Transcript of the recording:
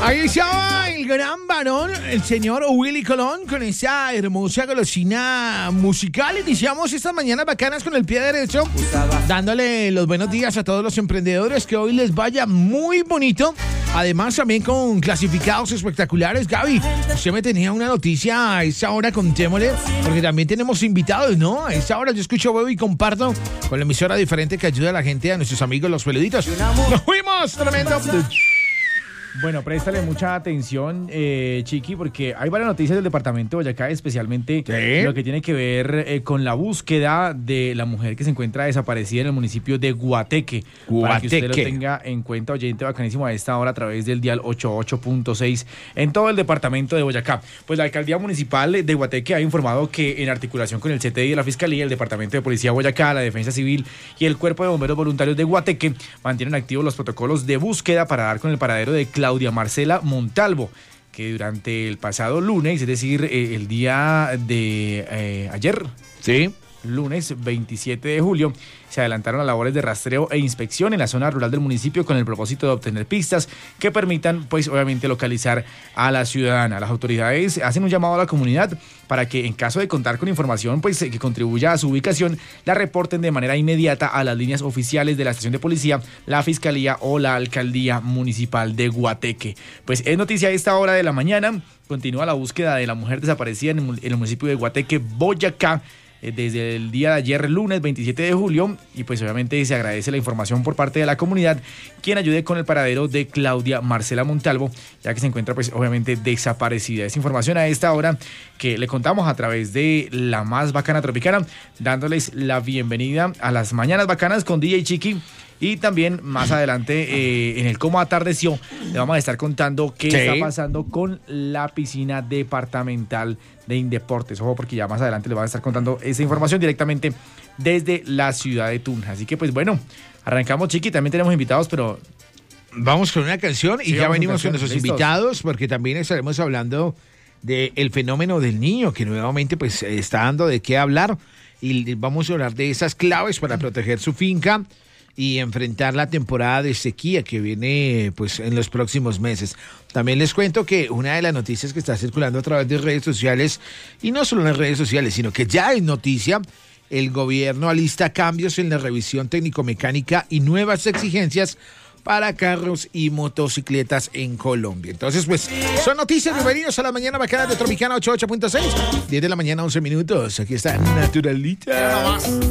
Ahí estaba el gran varón, el señor Willy Colón, con esa hermosa golosina musical. Iniciamos estas mañanas bacanas con el pie derecho, dándole los buenos días a todos los emprendedores, que hoy les vaya muy bonito. Además, también con clasificados espectaculares. Gaby, usted me tenía una noticia a esa hora, contémosle, porque también tenemos invitados, ¿no? A esa hora yo escucho, veo y comparto con la emisora diferente que ayuda a la gente, a nuestros amigos los peluditos. ¡Nos fuimos! ¡Tremendo! Bueno, préstale mucha atención, Chiqui, porque hay varias noticias del departamento de Boyacá, especialmente lo que tiene que ver con la búsqueda de la mujer que se encuentra desaparecida en el municipio de Guateque. Para que usted lo tenga en cuenta, oyente bacanísimo, a esta hora a través del dial 88.6 en todo el departamento de Boyacá. Pues la alcaldía municipal de Guateque ha informado que en articulación con el CTI de la Fiscalía, el departamento de Policía de Boyacá, la Defensa Civil y el Cuerpo de Bomberos Voluntarios de Guateque mantienen activos los protocolos de búsqueda para dar con el paradero de Claudia Marcela Montalvo, que durante el pasado lunes, es decir, el día de ayer, lunes 27 de julio, se adelantaron las labores de rastreo e inspección en la zona rural del municipio con el propósito de obtener pistas que permitan, pues obviamente, localizar a la ciudadana. Las autoridades hacen un llamado a la comunidad para que, en caso de contar con información pues que contribuya a su ubicación, la reporten de manera inmediata a las líneas oficiales de la estación de policía, la Fiscalía o la Alcaldía Municipal de Guateque. Pues es noticia a esta hora de la mañana. Continúa la búsqueda de la mujer desaparecida en el municipio de Guateque, Boyacá, desde el día de ayer, lunes 27 de julio, y pues obviamente se agradece la información por parte de la comunidad, quien ayude con el paradero de Claudia Marcela Montalvo, ya que se encuentra pues obviamente desaparecida. Esta información a esta hora que le contamos a través de La Más Bacana Tropicana, dándoles la bienvenida a las Mañanas Bacanas con DJ Chiqui. Y también más adelante en el Cómo Atardeció le vamos a estar contando qué está pasando con la piscina departamental de Indeportes. Ojo, porque ya más adelante le vamos a estar contando esa información directamente desde la ciudad de Tunja. Así que pues bueno, arrancamos, Chiqui. También tenemos invitados, pero vamos con una canción y ya venimos con nuestros invitados, porque también estaremos hablando del fenómeno del niño, que nuevamente pues está dando de qué hablar, y vamos a hablar de esas claves para proteger su finca y enfrentar la temporada de sequía que viene pues en los próximos meses. También les cuento que una de las noticias que está circulando a través de redes sociales, y no solo en las redes sociales, sino que ya es noticia, el gobierno alista cambios en la revisión técnico-mecánica y nuevas exigencias para carros y motocicletas en Colombia. Entonces, pues, son noticias. Bienvenidos a la Mañana Bacana de Tropicana 88.6. 10 de la mañana, 11 minutos. Aquí está Naturalita.